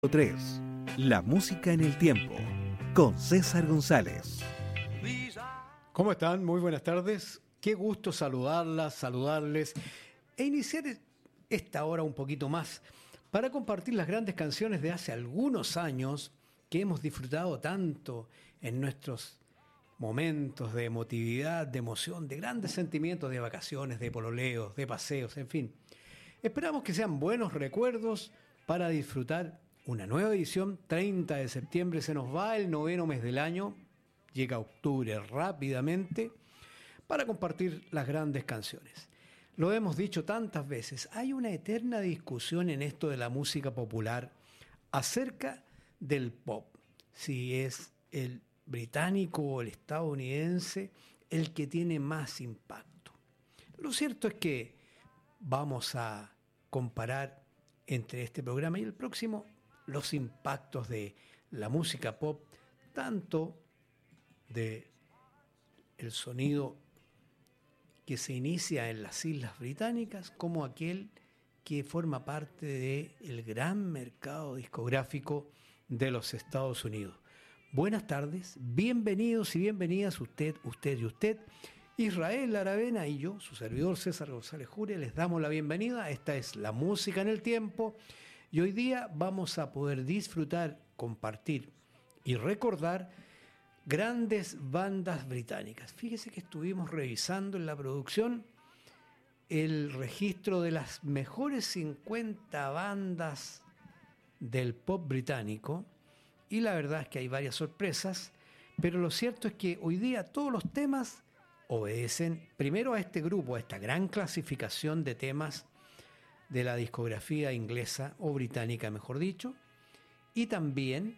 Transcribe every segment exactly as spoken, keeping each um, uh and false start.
tres. La música en el tiempo, con César González. ¿Cómo están? Muy buenas tardes. Qué gusto saludarlas, saludarles e iniciar esta hora un poquito más para compartir las grandes canciones de hace algunos años que hemos disfrutado tanto en nuestros momentos de emotividad, de emoción, de grandes sentimientos, de vacaciones, de pololeos, de paseos, en fin. Esperamos que sean buenos recuerdos para disfrutar una nueva edición. Treinta de septiembre se nos va el noveno mes del año, llega octubre rápidamente, para compartir las grandes canciones. Lo hemos dicho tantas veces, hay una eterna discusión en esto de la música popular acerca del pop, si es el británico o el estadounidense el que tiene más impacto. Lo cierto es que vamos a comparar entre este programa y el próximo los impactos de la música pop, tanto de el sonido que se inicia en las Islas Británicas como aquel que forma parte del gran mercado discográfico de los Estados Unidos. Buenas tardes, bienvenidos y bienvenidas usted, usted y usted. Israel Aravena y yo, su servidor César González Juria, les damos la bienvenida. Esta es La Música en el Tiempo y hoy día vamos a poder disfrutar, compartir y recordar grandes bandas británicas. Fíjese que estuvimos revisando en la producción el registro de las mejores cincuenta bandas del pop británico y la verdad es que hay varias sorpresas, pero lo cierto es que hoy día todos los temas obedecen primero a este grupo, a esta gran clasificación de temas de la discografía inglesa o británica, mejor dicho, y también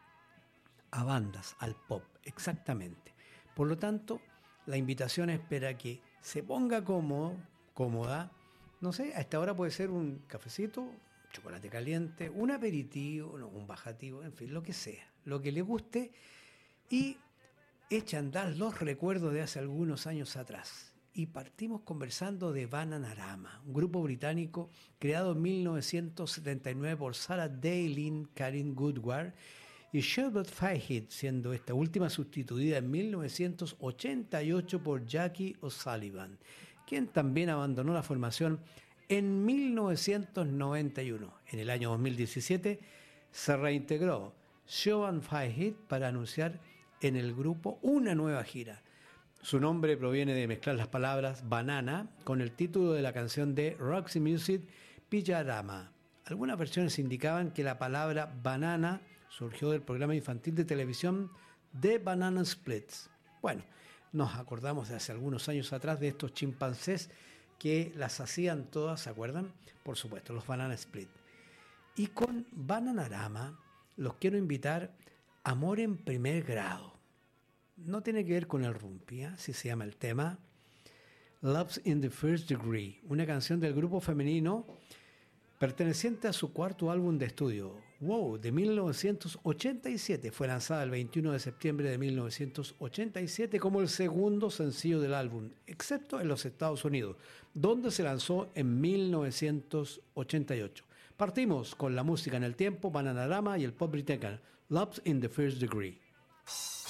a bandas, al pop, exactamente. Por lo tanto, la invitación es para que se ponga cómodo, cómoda, no sé, a esta hora puede ser un cafecito, chocolate caliente, un aperitivo, no, un bajativo, en fin, lo que sea, lo que le guste, y echa a andar los recuerdos de hace algunos años atrás. Y partimos conversando de Bananarama, un grupo británico creado en mil novecientos setenta y nueve por Sarah Day, Lynn, Karen Goodward y Shelbert Fairhead, siendo esta última sustituida en mil novecientos ochenta y ocho por Jackie O'Sullivan, quien también abandonó la formación en mil novecientos noventa y uno. En el año dos mil diecisiete se reintegró Siobhan Fairhead para anunciar en el grupo una nueva gira. Su nombre proviene de mezclar las palabras banana con el título de la canción de Roxy Music, Pyjarama. Algunas versiones indicaban que la palabra banana surgió del programa infantil de televisión The Banana Splits. Bueno, nos acordamos de hace algunos años atrás de estos chimpancés que las hacían todas, ¿se acuerdan? Por supuesto, los Banana Split. Y con Bananarama los quiero invitar a Amor en Primer Grado. No tiene que ver con el rumpi, ¿eh? Así se llama el tema. Love's in the First Degree, una canción del grupo femenino perteneciente a su cuarto álbum de estudio, Wow, de mil novecientos ochenta y siete. Fue lanzada el veintiuno de septiembre de mil novecientos ochenta y siete como el segundo sencillo del álbum, excepto en los Estados Unidos, donde se lanzó en mil novecientos ochenta y ocho. Partimos con la música en el tiempo, Bananarama y el pop británico, Love's in the First Degree.